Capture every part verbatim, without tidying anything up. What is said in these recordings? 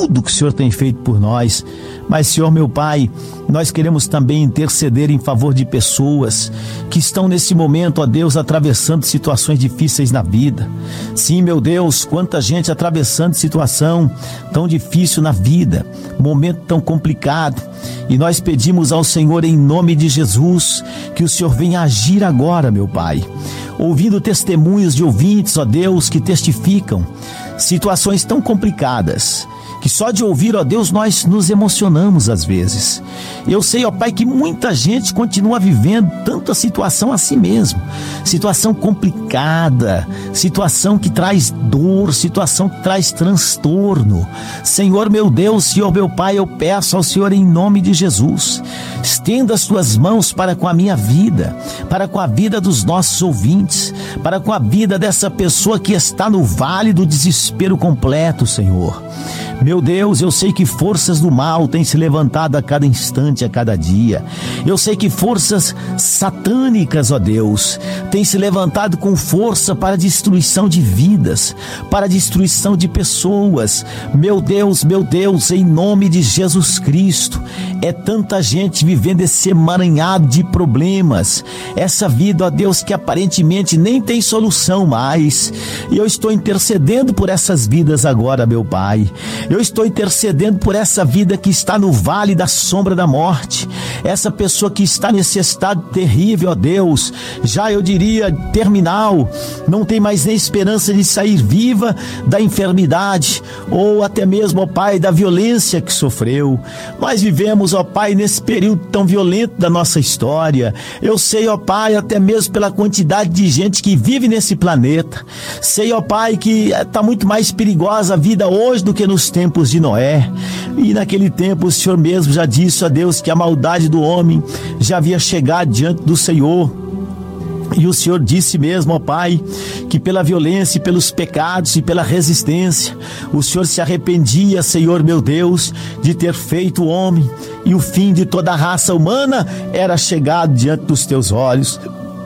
tudo que o Senhor tem feito por nós. Mas, Senhor meu Pai, nós queremos também interceder em favor de pessoas que estão nesse momento, ó Deus, atravessando situações difíceis na vida. Sim, meu Deus, quanta gente atravessando situação tão difícil na vida, momento tão complicado. E nós pedimos ao Senhor, em nome de Jesus, que o Senhor venha agir agora, meu Pai. Ouvindo testemunhos de ouvintes, ó Deus, que testificam situações tão complicadas, que só de ouvir, ó Deus, nós nos emocionamos às vezes. Eu sei, ó Pai, que muita gente continua vivendo tanta situação assim mesmo, situação complicada, situação que traz dor, situação que traz transtorno. Senhor meu Deus, Senhor meu Pai, eu peço ao Senhor em nome de Jesus, estenda as tuas mãos para com a minha vida, para com a vida dos nossos ouvintes, para com a vida dessa pessoa que está no vale do desespero completo, Senhor. Meu Deus, eu sei que forças do mal têm se levantado a cada instante, a cada dia. Eu sei que forças satânicas, ó Deus, têm se levantado com força para a destruição de vidas, para a destruição de pessoas. Meu Deus, meu Deus, em nome de Jesus Cristo, é tanta gente vivendo esse emaranhado de problemas, essa vida, ó Deus, que aparentemente nem tem solução mais. E eu estou intercedendo por essas vidas agora, meu Pai. Eu estou intercedendo por essa vida que está no vale da sombra da morte, essa pessoa que está nesse estado terrível, ó Deus, já eu diria terminal, não tem mais nem esperança de sair viva da enfermidade, ou até mesmo, ó Pai, da violência que sofreu. Nós vivemos, ó Pai, nesse período tão violento da nossa história. Eu sei, ó Pai, até mesmo pela quantidade de gente que vive nesse planeta. Sei, ó Pai, que está muito mais perigosa a vida hoje do que nos tempos de Noé. E naquele tempo o Senhor mesmo já disse a Deus que a maldade do homem já havia chegado diante do Senhor. E o Senhor disse mesmo, ó Pai, que pela violência e pelos pecados e pela resistência, o Senhor se arrependia, Senhor meu Deus, de ter feito o homem, e o fim de toda a raça humana era chegado diante dos teus olhos.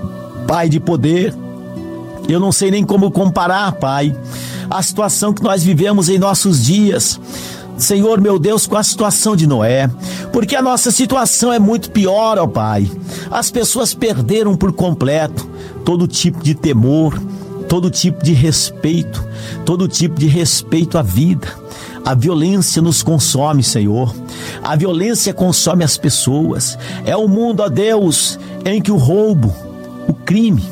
Pai de poder, eu não sei nem como comparar, Pai, a situação que nós vivemos em nossos dias, Senhor meu Deus, com a situação de Noé, porque a nossa situação é muito pior, ó Pai. As pessoas perderam por completo todo tipo de temor, todo tipo de respeito, todo tipo de respeito à vida. A violência nos consome, Senhor. A violência consome as pessoas. É um mundo, ó Deus, em que o roubo, o crime,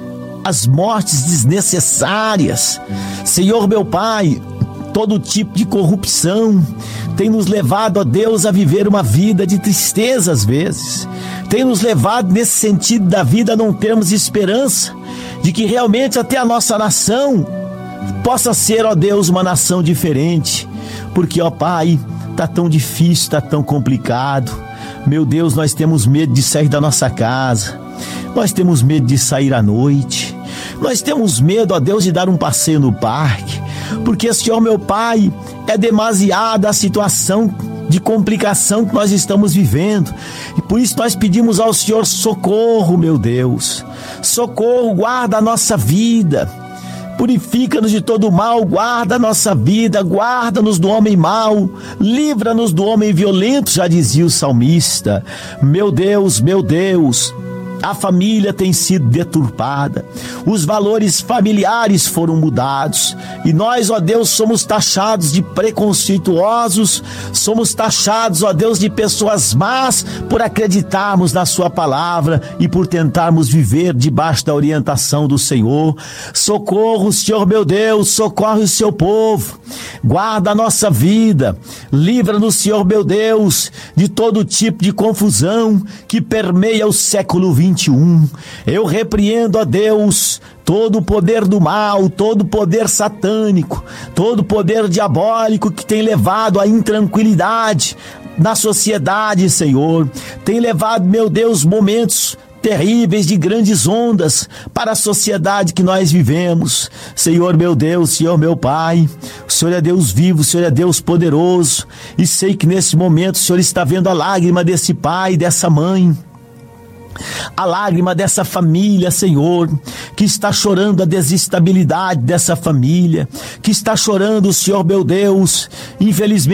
as mortes desnecessárias, Senhor meu Pai, todo tipo de corrupção tem nos levado, ó Deus, a viver uma vida de tristeza às vezes. Tem nos levado nesse sentido da vida a não termos esperança de que realmente até a nossa nação possa ser, ó Deus, uma nação diferente. Porque, ó Pai, tá tão difícil, tá tão complicado. Meu Deus, nós temos medo de sair da nossa casa. Nós temos medo de sair à noite. Nós temos medo, ó Deus, de dar um passeio no parque. Porque, Senhor meu Pai, é demasiada a situação de complicação que nós estamos vivendo. E por isso nós pedimos ao Senhor socorro, meu Deus. Socorro, guarda a nossa vida. Purifica-nos de todo mal, guarda a nossa vida, guarda-nos do homem mau, livra-nos do homem violento, já dizia o salmista. Meu Deus, meu Deus, a família tem sido deturpada, os valores familiares foram mudados, e nós, ó Deus, somos taxados de preconceituosos, somos taxados, ó Deus, de pessoas más por acreditarmos na sua palavra e por tentarmos viver debaixo da orientação do Senhor. Socorro, Senhor meu Deus, socorre o seu povo, guarda a nossa vida, livra-nos, Senhor meu Deus, de todo tipo de confusão que permeia o século vinte e um. Eu repreendo, ó Deus, todo o poder do mal, todo o poder satânico, todo o poder diabólico que tem levado à intranquilidade na sociedade, Senhor. Tem levado, meu Deus, momentos terríveis de grandes ondas para a sociedade que nós vivemos. Senhor meu Deus, Senhor meu Pai, o Senhor é Deus vivo, o Senhor é Deus poderoso, e sei que nesse momento o Senhor está vendo a lágrima desse pai, dessa mãe, a lágrima dessa família, Senhor, que está chorando a desestabilidade dessa família, que está chorando, Senhor meu Deus, infelizmente,